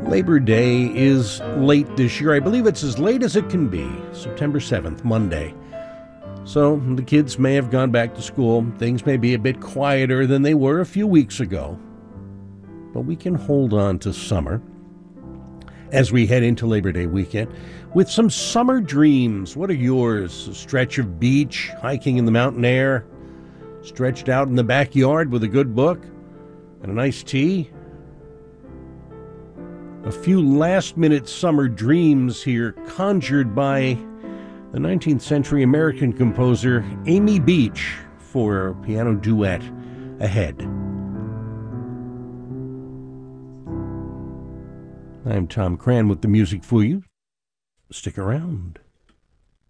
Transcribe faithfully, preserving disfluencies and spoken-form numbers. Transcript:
Labor Day is late this year. I believe it's as late as it can be, September seventh, Monday. So the kids may have gone back to school. Things may be a bit quieter than they were a few weeks ago. But we can hold on to summer as we head into Labor Day weekend with some summer dreams. What are yours? A stretch of beach, hiking in the mountain air, stretched out in the backyard with a good book and a nice tea? A few last-minute summer dreams here conjured by the nineteenth century American composer Amy Beach for a piano duet ahead. I'm Tom Cran with the music for you. Stick around.